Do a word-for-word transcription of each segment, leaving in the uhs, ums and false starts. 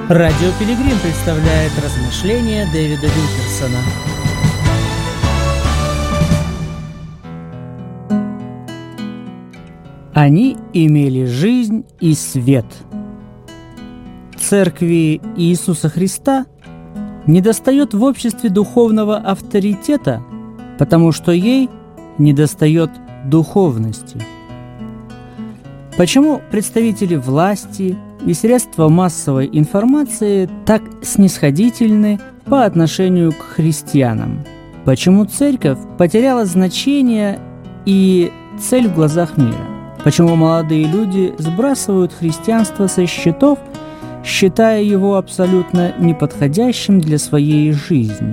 Радио Пилигрим представляет размышления Дэвида Вилкерсона. Они имели жизнь и свет. Церкви Иисуса Христа недостает в обществе духовного авторитета, потому что ей недостает духовности. Почему представители власти и средства массовой информации так снисходительны по отношению к христианам? Почему церковь потеряла значение и цель в глазах мира? Почему молодые люди сбрасывают христианство со счетов, считая его абсолютно неподходящим для своей жизни?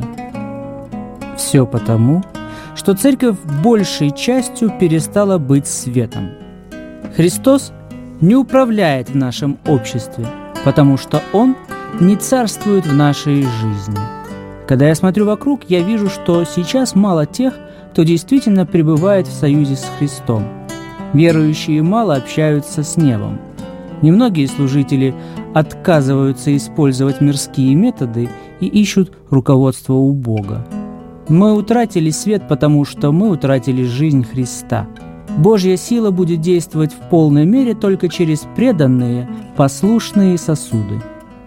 Все потому, что церковь большей частью перестала быть светом. Христос не управляет в нашем обществе, потому что Он не царствует в нашей жизни. Когда я смотрю вокруг, я вижу, что сейчас мало тех, кто действительно пребывает в союзе с Христом. Верующие мало общаются с небом. Немногие служители отказываются использовать мирские методы и ищут руководство у Бога. Мы утратили свет, потому что мы утратили жизнь Христа. Божья сила будет действовать в полной мере только через преданные, послушные сосуды.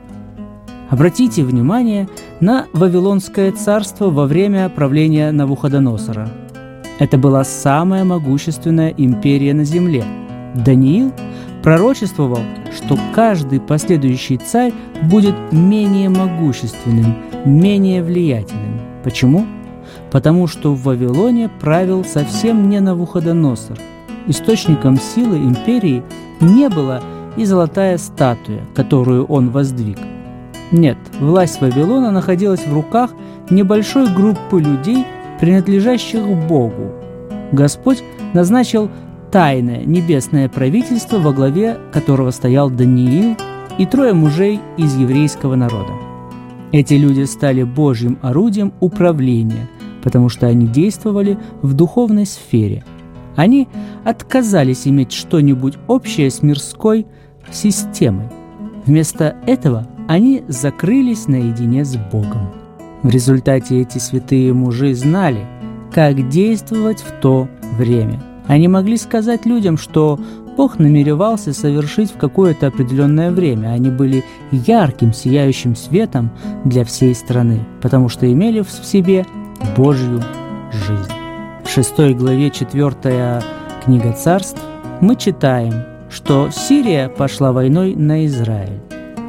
Обратите внимание на Вавилонское царство во время правления Навуходоносора. Это была самая могущественная империя на земле. Даниил пророчествовал, что каждый последующий царь будет менее могущественным, менее влиятельным. Почему? Потому что в Вавилоне правил совсем не Навуходоносор. Источником силы империи не была и золотая статуя, которую он воздвиг. Нет, власть Вавилона находилась в руках небольшой группы людей, принадлежащих Богу. Господь назначил тайное небесное правительство, во главе которого стоял Даниил и трое мужей из еврейского народа. Эти люди стали Божьим орудием управления, потому что они действовали в духовной сфере. Они отказались иметь что-нибудь общее с мирской системой. Вместо этого они закрылись наедине с Богом. В результате эти святые мужи знали, как действовать в то время. Они могли сказать людям, что Бог намеревался совершить в какое-то определенное время. Они были ярким, сияющим светом для всей страны, потому что имели в себе Божью жизнь. В шестой главе четвертая книга Царств мы читаем, что Сирия пошла войной на Израиль.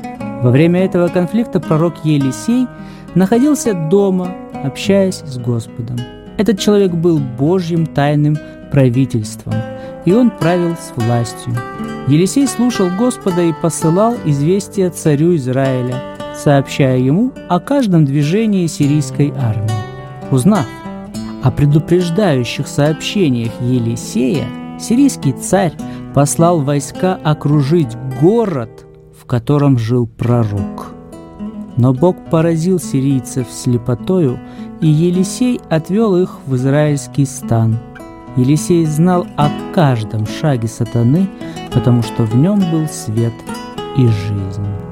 Во время этого конфликта пророк Елисей находился дома, общаясь с Господом. Этот человек был Божьим тайным правительством, и он правил с властью. Елисей слушал Господа и посылал известия царю Израиля, сообщая ему о каждом движении сирийской армии. Узнав о предупреждающих сообщениях Елисея, сирийский царь послал войска окружить город, в котором жил пророк. Но Бог поразил сирийцев слепотою, и Елисей отвел их в израильский стан. Елисей знал о каждом шаге сатаны, потому что в нем был свет и жизнь.